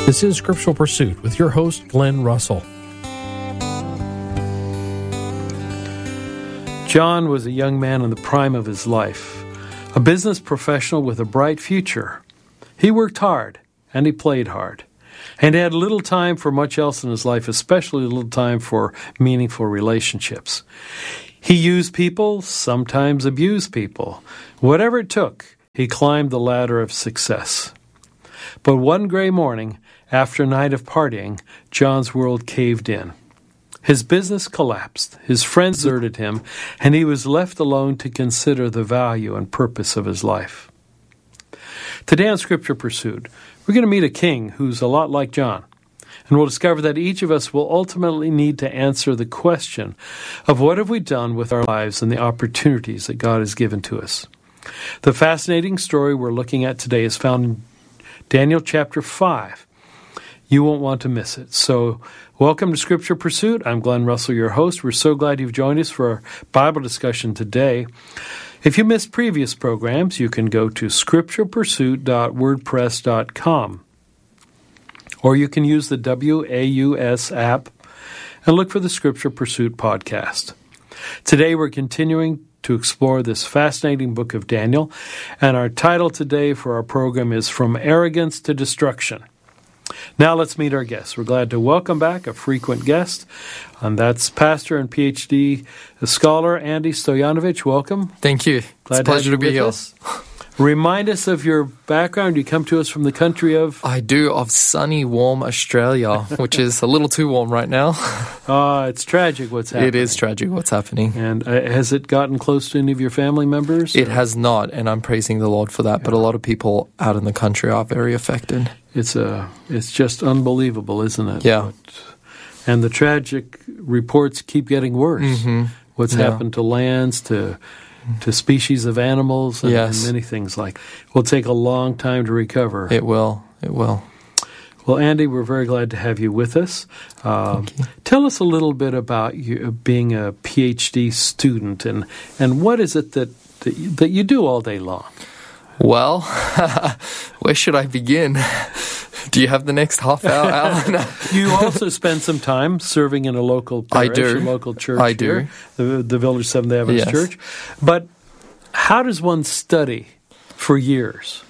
This is Scriptural Pursuit with your host, Glenn Russell. John was a young man in the prime of his life, a business professional with a bright future. He worked hard, and he played hard, and he had little time for much else in his life, especially little time for meaningful relationships. He used people, sometimes abused people. Whatever it took, he climbed the ladder of success. But one gray morning, after a night of partying, John's world caved in. His business collapsed, his friends deserted him, and he was left alone to consider the value and purpose of his life. Today on Scripture Pursuit, we're going to meet a king who's a lot like John, and we'll discover that each of us will ultimately need to answer the question of what have we done with our lives and the opportunities that God has given to us. The fascinating story we're looking at today is found in Daniel chapter 5. You won't want to miss it. So, welcome to Scripture Pursuit. I'm Glenn Russell, your host. We're so glad you've joined us for our Bible discussion today. If you missed previous programs, you can go to scripturepursuit.wordpress.com. Or you can use the WAUS app and look for the Scripture Pursuit podcast. Today we're continuing to explore this fascinating book of Daniel, and our title today for our program is From Arrogance to Destruction. Now let's meet our guests. We're glad to welcome back a frequent guest, and that's pastor and PhD scholar Andy Stoyanovich. Welcome. Thank you. Glad it's a pleasure to be here. Remind us of your background. You come to us from the country of? I do, of sunny, warm Australia, which is a little too warm right now. It's tragic what's happening. It is tragic what's happening. And has it gotten close to any of your family members? It has not, and I'm praising the Lord for that. Yeah. But a lot of people out in the country are very affected. It's just unbelievable, isn't it? Yeah. And the tragic reports keep getting worse. Mm-hmm. What's happened to lands, to species of animals, and, yes. and many things like that. It will take a long time to recover. It will. It will. Well, Andy, we're very glad to have you with us. Thank you. Tell us a little bit about you being a PhD student, and what is it that you do all day long? Well, where should I begin? Do you have the next half hour, Alan? You also spend some time serving in a local parish, I do. A local church I do. Here, the Village Seventh Adventist Yes. Church. But how does one study for years?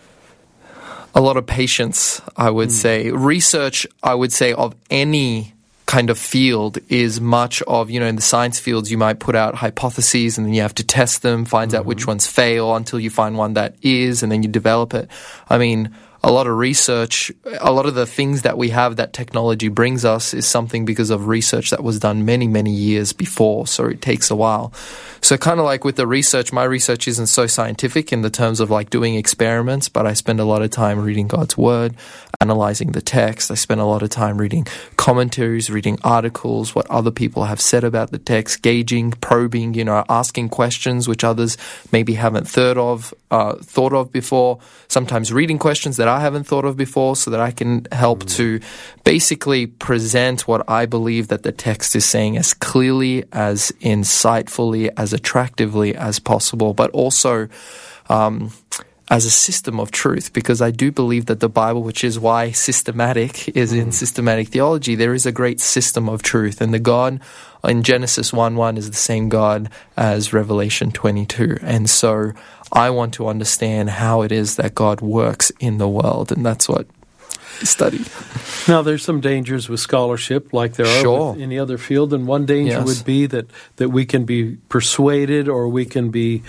A lot of patience, I would say. Research, I would say, of any kind of field is much of, in the science fields, you might put out hypotheses and then you have to test them, find out which ones fail until you find one that is, and then you develop it. I mean, a lot of research, a lot of the things that we have that technology brings us is something because of research that was done many, many years before, so it takes a while. So kind of like with the research, my research isn't so scientific in the terms of like doing experiments, but I spend a lot of time reading God's Word, analyzing the text. I spend a lot of time reading commentaries, reading articles, what other people have said about the text, gauging, probing, asking questions which others maybe haven't thought of before, sometimes reading questions that I haven't thought of before so that I can help to basically present what I believe that the text is saying as clearly, as insightfully, as attractively as possible, but also as a system of truth, because I do believe that the Bible, which is why systematic is in systematic theology, there is a great system of truth, and the God in Genesis 1:1 is the same God as Revelation 22, and so I want to understand how it is that God works in the world, and that's what I study. Now, there's some dangers with scholarship, like there are with any other field, and one danger would be that we can be persuaded or we can be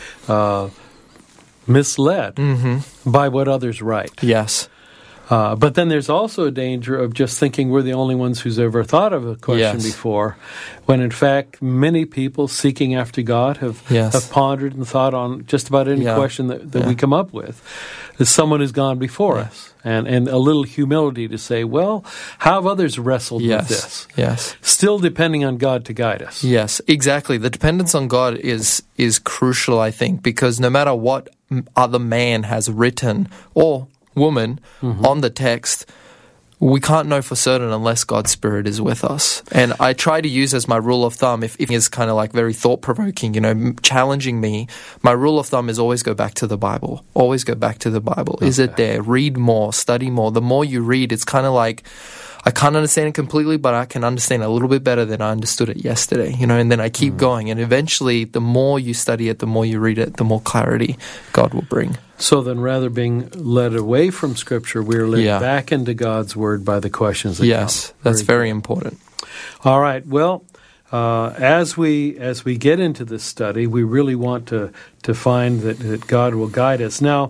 misled by what others write. Yes. But then there's also a danger of just thinking we're the only ones who's ever thought of a question before, when in fact many people seeking after God have pondered and thought on just about any question that we come up with. There's someone who's gone before us, and a little humility to say, well, how have others wrestled with this? Yes. Still depending on God to guide us. Yes, exactly. The dependence on God is crucial, I think, because no matter what other man has written or woman on the text, we can't know for certain unless God's Spirit is with us. And I try to use as my rule of thumb, if it is kind of like very thought-provoking, challenging me, my rule of thumb is always go back to the Bible. Always go back to the Bible. Okay. Is it there? Read more, study more. The more you read, it's kind of like, I can't understand it completely, but I can understand a little bit better than I understood it yesterday, and then I keep going. And eventually, the more you study it, the more you read it, the more clarity God will bring. So then rather being led away from Scripture, we're led back into God's Word by the questions that come. Yes, that's very important. All right. Well, as we get into this study, we really want to find that God will guide us. Now,